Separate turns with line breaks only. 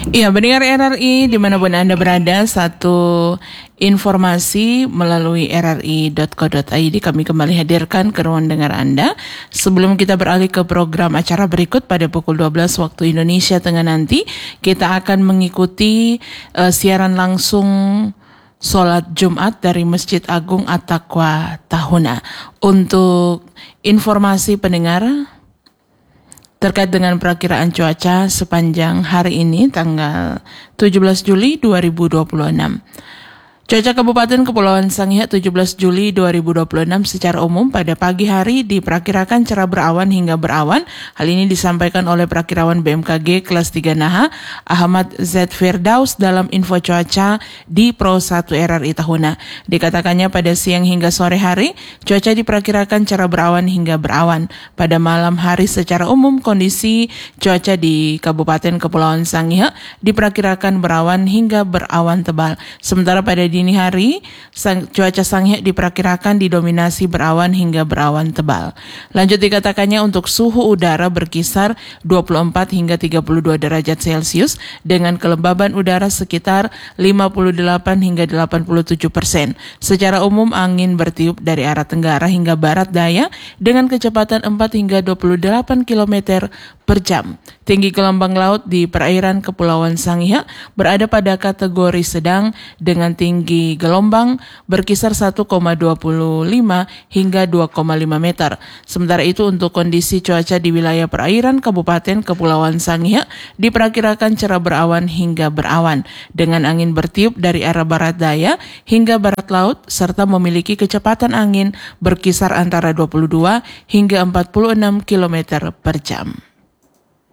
Iya, pendengar RRI dimanapun Anda berada, satu informasi melalui rri.co.id kami kembali hadirkan ke ruang dengar Anda. Sebelum kita beralih ke program acara berikut pada pukul 12 waktu Indonesia Tengah nanti, kita akan mengikuti siaran langsung Sholat Jumat dari Masjid Agung At-Taqwa Tahuna. Untuk informasi pendengar terkait dengan perakiraan cuaca sepanjang hari ini tanggal 17 Juli 2026. Cuaca Kabupaten Kepulauan Sangihe 17 Juli 2026 secara umum pada pagi hari diperkirakan cerah berawan hingga berawan. Hal ini disampaikan oleh Perakirawan BMKG kelas 3 Naha Ahmad Z. Firdaus dalam info cuaca di Pro 1 RRI Tahuna. Dikatakannya pada siang hingga sore hari cuaca diperkirakan cerah berawan hingga berawan. Pada malam hari secara umum kondisi cuaca di Kabupaten Kepulauan Sangihe diperkirakan berawan hingga berawan tebal. Sementara pada dini hari, cuaca Sangihe diperkirakan didominasi berawan hingga berawan tebal. Lanjut dikatakannya untuk suhu udara berkisar 24 hingga 32 derajat Celcius dengan kelembaban udara sekitar 58 hingga 87%. Secara umum angin bertiup dari arah tenggara hingga barat daya dengan kecepatan 4 hingga 28 km per jam. Tinggi gelombang laut di perairan Kepulauan Sangihe berada pada kategori sedang dengan tinggi gelombang berkisar 1,25 hingga 2,5 meter. Sementara itu untuk kondisi cuaca di wilayah perairan Kabupaten Kepulauan Sangihe diperkirakan cerah berawan hingga berawan dengan angin bertiup dari arah barat daya hingga barat laut serta memiliki kecepatan angin berkisar antara 22 hingga 46 km per jam.